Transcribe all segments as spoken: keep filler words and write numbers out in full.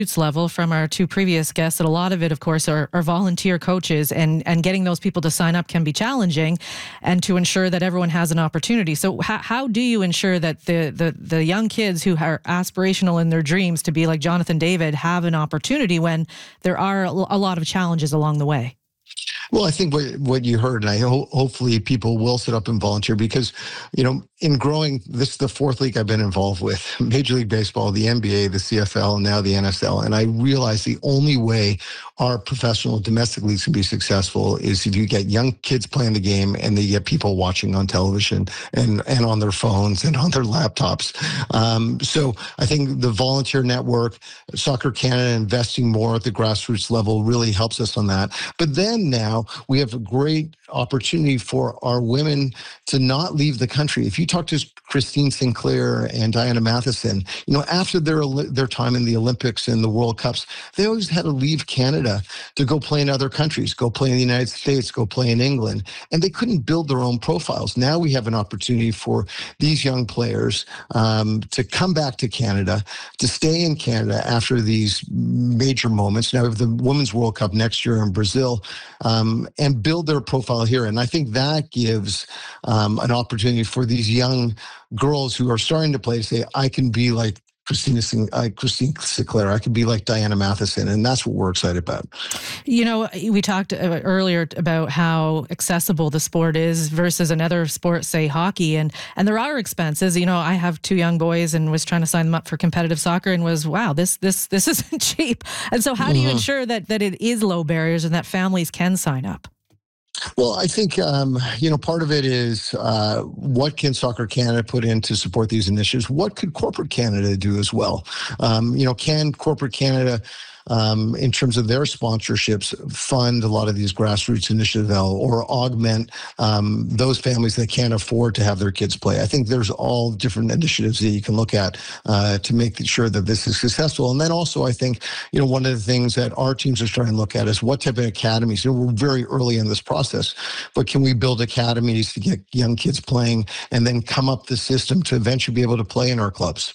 level from our two previous guests that a lot of it, of course, are, are volunteer coaches, and, and getting those people to sign up can be challenging, and to ensure that everyone has an opportunity. So how, how do you ensure that the, the, the young kids who are aspirational in their dreams to be like Jonathan David have an opportunity when there are a lot of challenges along the way? Well, I think what what you heard, and I ho- hopefully people will sit up and volunteer, because, you know, in growing, this is the fourth league I've been involved with: Major League Baseball, the N B A, the C F L, and now the N S L. And I realize the only way our professional domestic leagues can be successful is if you get young kids playing the game and they get people watching on television and, and on their phones and on their laptops. Um, so I think the volunteer network, Soccer Canada investing more at the grassroots level really helps us on that. But then now we have a great opportunity for our women to not leave the country. If you talk to Christine Sinclair and Diana Matheson, you know, after their their time in the Olympics and the World Cups, they always had to leave Canada to go play in other countries, go play in the United States, go play in England, and they couldn't build their own profiles. Now we have an opportunity for these young players um, to come back to Canada, to stay in Canada after these major moments. Now we have the Women's World Cup next year in Brazil, um, and build their profile here. And I think that gives um, an opportunity for these young girls who are starting to play to say, I can be like Christina Sin- uh, Christine Sinclair, I could be like Diana Matheson, and that's what we're excited about. You know, we talked earlier about how accessible the sport is versus another sport, say hockey, and and there are expenses. You know, I have two young boys and was trying to sign them up for competitive soccer, and was wow, this this this isn't cheap. And so, how do you mm-hmm. ensure that that it is low barriers and that families can sign up? Well, I think, um, you know, part of it is uh, what can Soccer Canada put in to support these initiatives? What could corporate Canada do as well? Um, you know, can corporate Canada, um, in terms of their sponsorships, fund a lot of these grassroots initiatives or augment um, those families that can't afford to have their kids play? I think there's all different initiatives that you can look at uh, to make sure that this is successful. And then also, I think, you know, one of the things that our teams are starting to look at is what type of academies. You know, we're very early in this process, but can we build academies to get young kids playing and then come up the system to eventually be able to play in our clubs?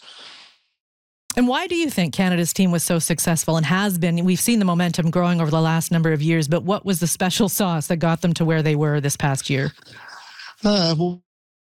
And why do you think Canada's team was so successful and has been? We've seen the momentum growing over the last number of years, but what was the special sauce that got them to where they were this past year? Uh, well,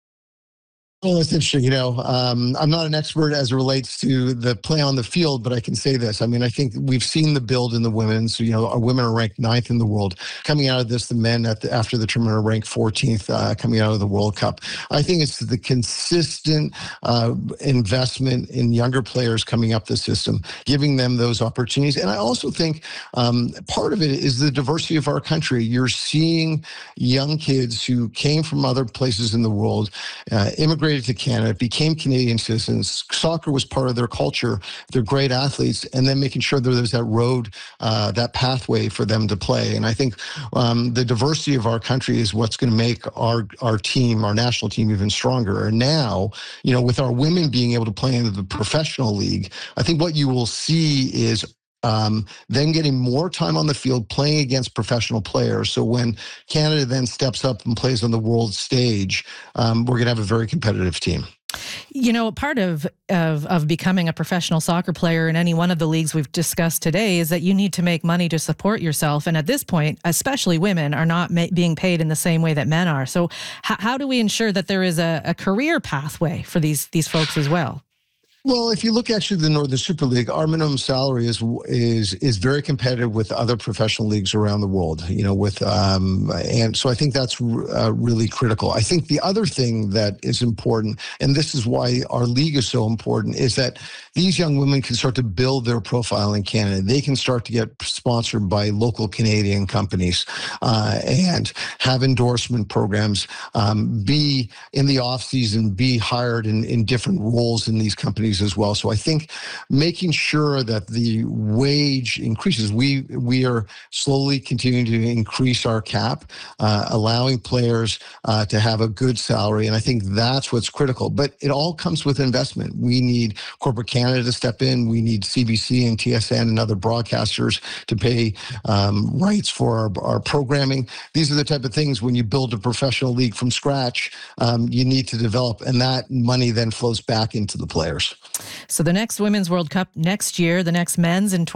Well, that's interesting. You know, um, I'm not an expert as it relates to the play on the field, but I can say this. I mean, I think we've seen the build in the women. So, you know, our women are ranked ninth in the world. Coming out of this, the men at the, after the tournament are ranked fourteenth uh, coming out of the World Cup. I think it's the consistent uh, investment in younger players coming up the system, giving them those opportunities. And I also think um, part of it is the diversity of our country. You're seeing young kids who came from other places in the world, uh, immigrate to Canada, became Canadian citizens. Soccer was part of their culture. They're great athletes, and then making sure that there's that road, uh, that pathway for them to play. And I think um, the diversity of our country is what's going to make our our team, our national team, even stronger. And now, you know, with our women being able to play in the professional league, I think what you will see is Um, them getting more time on the field playing against professional players. So when Canada then steps up and plays on the world stage, um, we're going to have a very competitive team. You know, part of, of of becoming a professional soccer player in any one of the leagues we've discussed today is that you need to make money to support yourself. And at this point, especially women are not ma- being paid in the same way that men are. So h- how do we ensure that there is a, a career pathway for these these folks as well? Well, if you look actually at the Northern Super League, our minimum salary is is is very competitive with other professional leagues around the world. You know, with um, and so I think that's uh, really critical. I think the other thing that is important, and this is why our league is so important, is that these young women can start to build their profile in Canada. They can start to get sponsored by local Canadian companies uh, and have endorsement programs. Um, be in the off season, be hired in in different roles in these companies as well. So I think making sure that the wage increases, we we are slowly continuing to increase our cap, uh, allowing players uh, to have a good salary. And I think that's what's critical. But it all comes with investment. We need corporate Canada to step in. We need C B C and T S N and other broadcasters to pay um, rights for our, our programming. These are the type of things when you build a professional league from scratch, um, you need to develop. And that money then flows back into the players. So the next Women's World Cup next year, the next men's in